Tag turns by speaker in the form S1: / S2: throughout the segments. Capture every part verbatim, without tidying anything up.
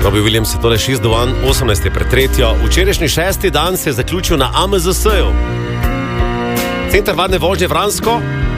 S1: Robbie Williams je tole šest do osemnajst pred tretjo. Včerajšnji šesti dan se je zaključil na A M Z S-ju. Center varne vožnje Vransko.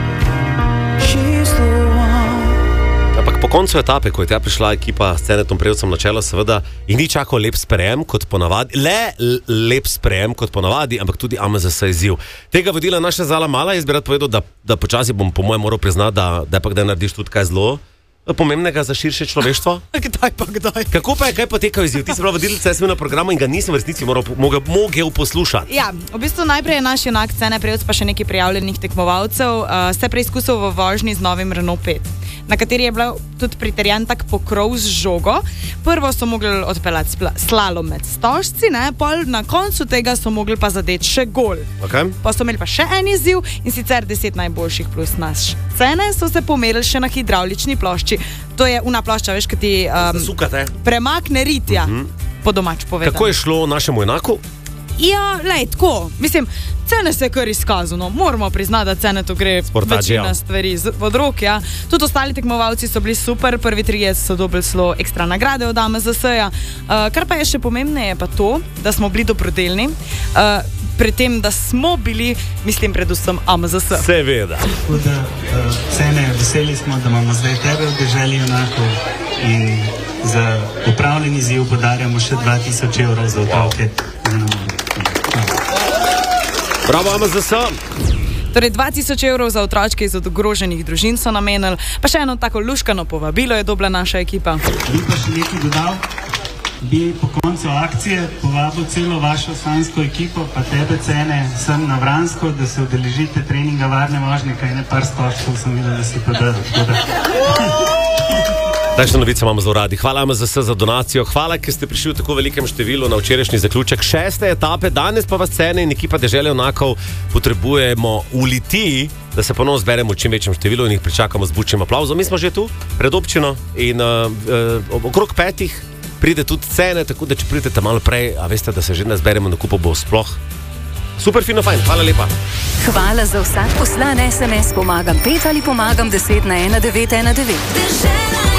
S1: Ampak po koncu etape, ko je tja prišla ekipa s Cenetom Prevcem na čelo, seveda jih ni čakal lep sprejem kot ponavadi, le lep sprejem kot ponavadi, ampak tudi A M Z S izziv. Tega vodila naša Zala Mala, jaz bi rad povedal, da, da počasi bom po mojem moral priznati, da, da pa kdaj narediš tudi kaj zelo pomembnega za širše človeštvo.
S2: Kdaj pa kdaj?
S1: Kako pa je, kaj potekal izziv? Ti si prav vodilca na programu in ga nisem v resnici moral, mogel, mogel poslušati.
S2: Ja, v bistvu najprej je naš junak Cene Prevc pa še nekaj prijavljenih tekmovalcev uh, se preizkusil v vožnji z novim Renault pet, na kateri je bil tudi pritrjen tak pokrov z žogo. Prvo so mogli odpeljati slalom med stožci, ne? Pol na koncu tega so mogli pa zadeti še gol.
S1: Okay.
S2: Pa so imeli pa še en izziv in sicer deset najboljših plus naš Cene so se pomerili še na hidravlični plošči. To je una plošča, veš, ki ti um, premakne ritja, uh-huh. po domač povedano.
S1: Kako je šlo našemu junaku?
S2: Ja, lej, tako. Mislim, Cene se je kar izkazano. Moramo priznati, da Cene to gre večina stvari pod rok, ja. Tudi ostali tekmovalci so bili super, prvi trije so dobili zelo ekstra nagrade od A M Z S-ja. Uh, kar pa je še pomembneje pa to, da smo bili dobrodelni. Uh, pri tem, da smo bili, mislim, predvsem A M Z S.
S1: Seveda.
S3: Tako da, uh, Cene, veseli smo, da imamo zdaj tebe v deželi junakov in za upravljeni izziv podarjamo še dva tisoč evrov za otroke.
S1: Bravo, A M Z S!
S2: Torej, dva tisoč evrov za otročke iz ogroženih družin so namenili, pa še eno tako luškano povabilo je dobila naša ekipa.
S3: Bi pa še nekaj dodal, bi po koncu akcije povabil celo vašo sanjsko ekipo, pa tebe Cene, sem na Vransko, da se udeležite treninga varne vožnje, kaj ne par stoškov sem videl, da si podaril.
S1: Dajšne novice imamo zelo radi. Hvala A M Z S za donacijo, hvala, ker ste prišli v tako velikem številu na včerajšnji zaključek šeste etape. Danes pa vas Cene in ekipa dežele junakov potrebujemo v Litiji, da se ponovno zberemo v čim večjem številu in jih pričakamo z bučnim aplavzom. Mi smo že tu, pred občino in uh, uh, okrog petih pride tudi Cene, tako da če pridete malo prej, a veste, da se že ne zberemo na kupo, bo sploh super fino fajn. Hvala lepa.
S4: Hvala za vsak poslan es em es pomagam pet ali pomagam deset na ena devet ena devet.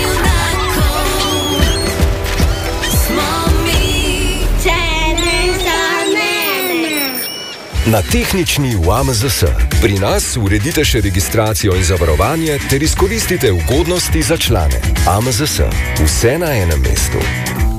S5: Na tehnični v A M Z S. Pri nas uredite še registracijo in zavarovanje ter izkoristite ugodnosti za člane. A M Z S. Vse na enem mestu.